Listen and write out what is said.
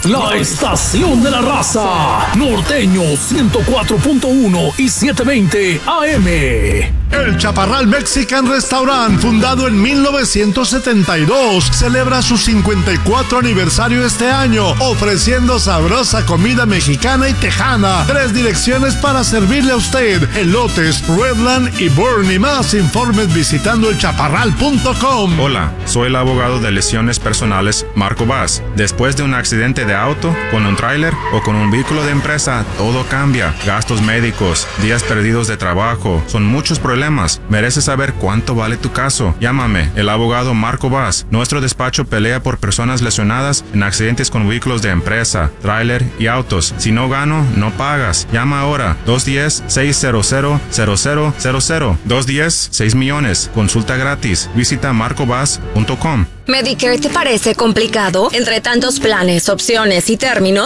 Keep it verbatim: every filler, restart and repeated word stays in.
La estación de la raza. Norteño ciento cuatro punto uno y setecientos veinte A M. El Chaparral Mexican Restaurant, fundado en mil novecientos setenta y dos, celebra su cincuenta y cuatro aniversario este año, ofreciendo sabrosa comida mexicana y tejana. Tres direcciones para servirle a usted: Elotes, Redland y Boerne. Más informes visitando el chaparral punto com. Hola, soy el abogado de lesiones personales Marco Vaz. Después de un accidente de auto, con un tráiler o con un vehículo de empresa, todo cambia. Gastos médicos, días perdidos de trabajo, son muchos problemas. Mereces saber cuánto vale tu caso. Llámame, el abogado Marco Vaz. Nuestro despacho pelea por personas lesionadas en accidentes con vehículos de empresa, tráiler y autos. Si no gano, no pagas. Llama ahora. dos uno cero, seis cero cero, cero cero cero cero. dos uno cero, seis millones. Consulta gratis. Visita marco vaz punto com. ¿Medicare te parece complicado? Entre tantos planes, opciones y términos,